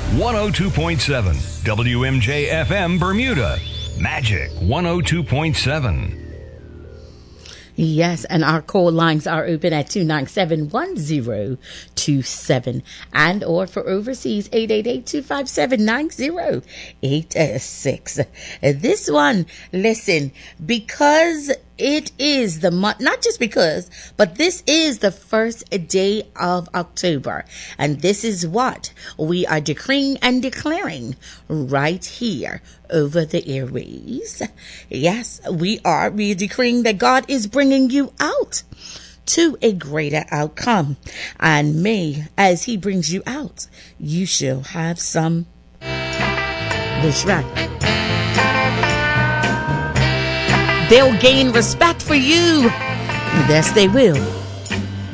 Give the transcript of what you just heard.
102.7 WMJ FM Bermuda. Magic 102.7. Yes, and our call lines are open at 297-1027 and or for overseas 888-257-9086. This one, listen, because it is the month, not just because, but this is the first day of October. And this is what we are decreeing and declaring right here over the airways. Yes, we are decreeing that God is bringing you out to a greater outcome. And may, as he brings you out, you shall have some. That's right. They'll gain respect for you. Yes, they will.